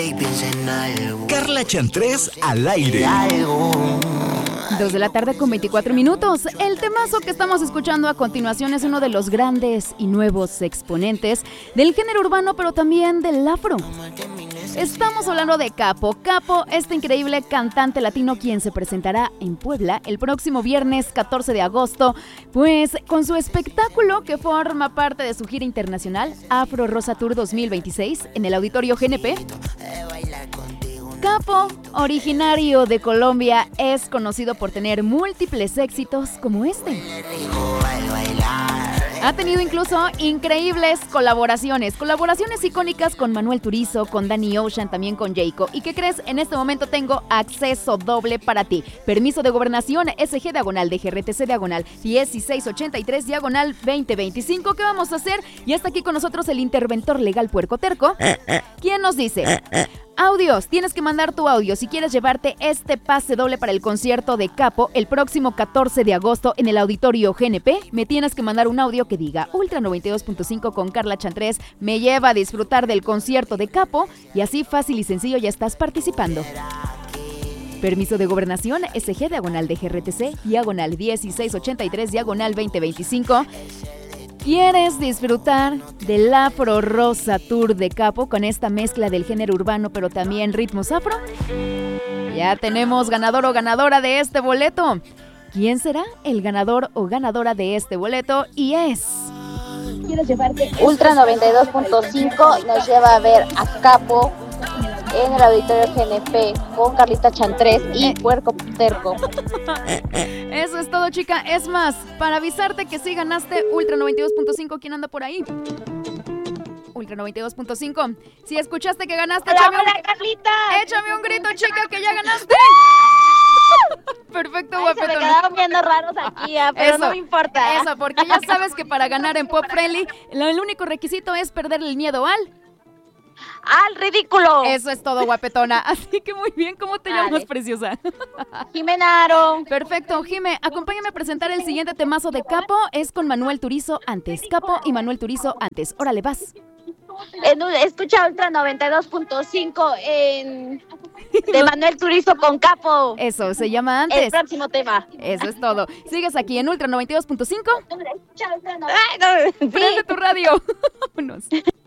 Carla Chantrés al aire. 2 de la tarde con 24 minutos. El temazo que estamos escuchando a continuación es uno de los grandes y nuevos exponentes del género urbano, pero también del afro. Estamos hablando de Capo. Capo, este increíble cantante latino quien se presentará en Puebla el próximo viernes 14 de agosto, pues con su espectáculo que forma parte de su gira internacional Afro Rosa Tour 2026 en el Auditorio GNP. Capo, originario de Colombia, es conocido por tener múltiples éxitos como este. Ha tenido incluso increíbles colaboraciones icónicas con Manuel Turizo, con Danny Ocean, también con Jayco. ¿Y qué crees? En este momento tengo acceso doble para ti. Permiso de gobernación SG diagonal de GRTC diagonal 1683 diagonal 2025. ¿Qué vamos a hacer? Y está aquí con nosotros el interventor legal Puerco Terco, quien nos dice: audios, tienes que mandar tu audio si quieres llevarte este pase doble para el concierto de Capo el próximo 14 de agosto en el Auditorio GNP. Me tienes que mandar un audio que diga Ultra 92.5 con Carla Chantrés me lleva a disfrutar del concierto de Capo, y así fácil y sencillo ya estás participando. Permiso de gobernación SG diagonal de GRTC diagonal 1683 diagonal 2025. ¿Quieres disfrutar del Afro Rosa Tour de Capo con esta mezcla del género urbano pero también ritmos afro? Ya tenemos ganador o ganadora de este boleto. ¿Quién será el ganador o ganadora de este boleto? Y es... ¿Quieres llevarte? Ultra 92.5 nos lleva a ver a Capo en el Auditorio GNP con Carlita Chantrés y Puerco Terco. Eso es todo, chica. Es más, para avisarte que sí ganaste Ultra 92.5, ¿quién anda por ahí? Ultra 92.5. Si escuchaste que ganaste, ¡Hola, Carlita! Échame un grito, chica, que ya ganaste. Perfecto, guapetona. Se me quedaron viendo raros aquí, pero no me importa. Eso, porque ya sabes que para ganar en Pop Friendly, el único requisito es perderle el miedo ¡al ridículo! Eso es todo, guapetona. Así que muy bien, ¿cómo te llamas, preciosa? Jimena Aro. Perfecto, Jime, acompáñame a presentar el siguiente temazo de Capo. Es con Manuel Turizo antes. Capo y Manuel Turizo antes. Órale, vas. Escucha Ultra 92.5 de Manuel Turizo con Capo. Eso, se llama antes. El próximo tema. Eso es todo. ¿Sigues aquí en Ultra 92.5? Ay, no, Prende tu radio. Vámonos.